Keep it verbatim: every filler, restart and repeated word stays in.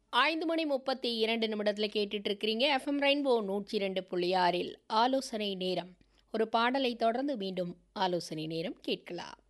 ஐந்து மணி முப்பத்தி இரண்டு நிமிடத்தில் கேட்டுட்டு இருக்கிறீங்க எஃப்எம் ரெயின்போ நூற்றி ரெண்டு புள்ளி ஆறில் ஆலோசனை நேரம். ஒரு பாடலை தொடர்ந்து மீண்டும் ஆலோசனை நேரம் கேட்கலாம்.